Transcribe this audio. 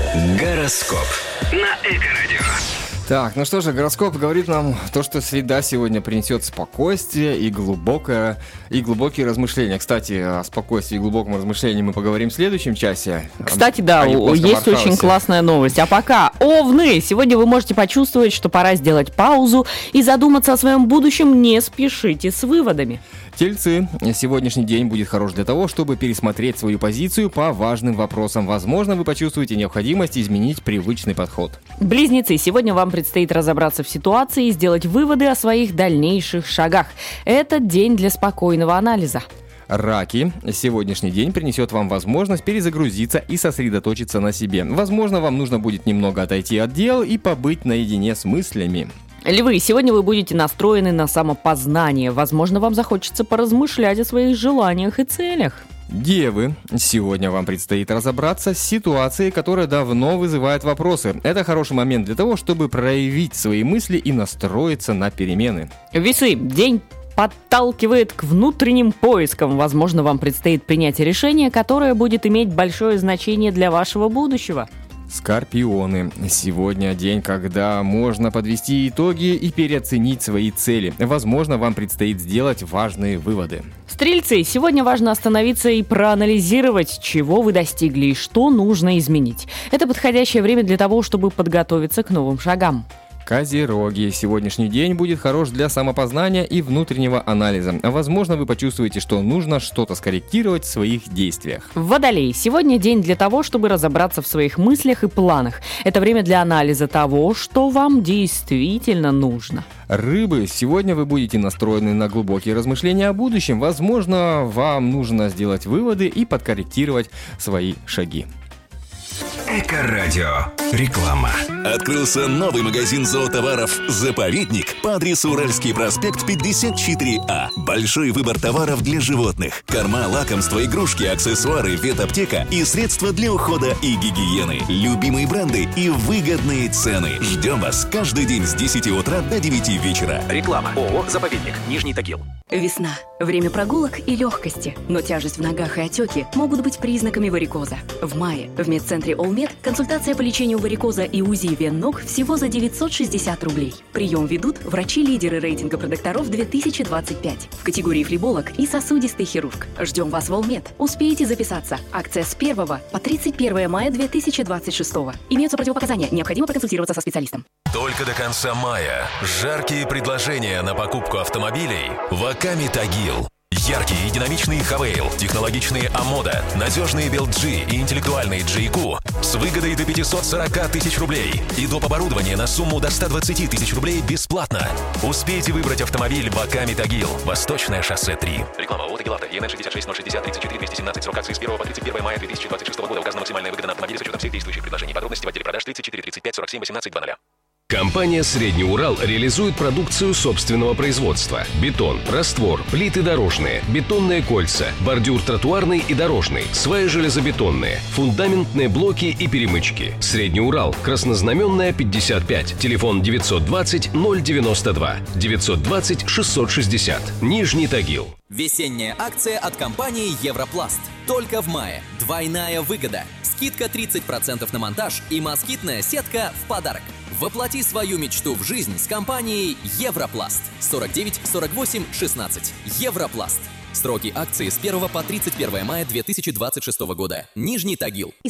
Гороскоп на Эко-радио. Так, ну что же, гороскоп говорит нам то, что среда сегодня принесет спокойствие и глубокие размышления. Кстати, о спокойствии и глубоком размышлении мы поговорим в следующем часе. Кстати, да, есть очень классная новость. А пока, овны, сегодня вы можете почувствовать, что пора сделать паузу и задуматься о своем будущем. Не спешите с выводами. Тельцы, сегодняшний день будет хорош для того, чтобы пересмотреть свою позицию по важным вопросам. Возможно, вы почувствуете необходимость изменить привычный подход. Близнецы, сегодня вам предстоит разобраться в ситуации и сделать выводы о своих дальнейших шагах. Это день для спокойного анализа. Раки, сегодняшний день принесет вам возможность перезагрузиться и сосредоточиться на себе. Возможно, вам нужно будет немного отойти от дел и побыть наедине с мыслями. Львы, сегодня вы будете настроены на самопознание. Возможно, вам захочется поразмышлять о своих желаниях и целях. Девы, сегодня вам предстоит разобраться с ситуацией, которая давно вызывает вопросы. Это хороший момент для того, чтобы проявить свои мысли и настроиться на перемены. Весы, день подталкивает к внутренним поискам. Возможно, вам предстоит принять решение, которое будет иметь большое значение для вашего будущего. Скорпионы. Сегодня день, когда можно подвести итоги и переоценить свои цели. Возможно, вам предстоит сделать важные выводы. Стрельцы, сегодня важно остановиться и проанализировать, чего вы достигли и что нужно изменить. Это подходящее время для того, чтобы подготовиться к новым шагам. Козероги. Сегодняшний день будет хорош для самопознания и внутреннего анализа. Возможно, вы почувствуете, что нужно что-то скорректировать в своих действиях. Водолей. Сегодня день для того, чтобы разобраться в своих мыслях и планах. Это время для анализа того, что вам действительно нужно. Рыбы. Сегодня вы будете настроены на глубокие размышления о будущем. Возможно, вам нужно сделать выводы и подкорректировать свои шаги. Эко-радио. Реклама. Открылся новый магазин зоотоваров «Заповедник» по адресу Уральский проспект 54А. Большой выбор товаров для животных. Корма, лакомства, игрушки, аксессуары, ветаптека и средства для ухода и гигиены. Любимые бренды и выгодные цены. Ждем вас каждый день с 10 утра до 9 вечера. Реклама. ООО «Заповедник». Нижний Тагил. Весна. Время прогулок и легкости. Но тяжесть в ногах и отеки могут быть признаками варикоза. В мае в медцентре «Олмед» консультация по лечению варикоза и УЗИ вен ног всего за 960 рублей. Прием ведут врачи-лидеры рейтинга продокторов 2025 в категории флеболог и сосудистый хирург. Ждем вас в «Олмед». Успеете записаться. Акция с 1 по 31 мая 2026. Имеются противопоказания. Необходимо проконсультироваться со специалистом. Только до конца мая жаркие предложения на покупку автомобилей в Аками Тагил. Яркие и динамичные Хавейл, технологичные Амода, надежные BLG и интеллектуальные JQ с выгодой до 540 тысяч рублей и доп. Оборудование на сумму до 120 тысяч рублей бесплатно. Успейте выбрать автомобиль в Аками Тагил, Восточное шоссе 3. Реклама ООО «Тагилавто», ЕНН 66 060 34 217, срок акции с 1 по 31 мая 2026 года. Указана максимальная выгода на автомобиле с учетом всех действующих предложений. Подробности в отделе продаж 34 35 47 18 00. Компания «Средний Урал» реализует продукцию собственного производства. Бетон, раствор, плиты дорожные, бетонные кольца, бордюр тротуарный и дорожный, сваи железобетонные, фундаментные блоки и перемычки. «Средний Урал», Краснознаменная, 55, телефон 920 092, 920 660, Нижний Тагил. Весенняя акция от компании «Европласт». Только в мае. Двойная выгода. Скидка 30% на монтаж и москитная сетка в подарок. Воплоти свою мечту в жизнь с компанией «Европласт». 49 48 16. «Европласт». Сроки акции с 1 по 31 мая 2026 года. Нижний Тагил.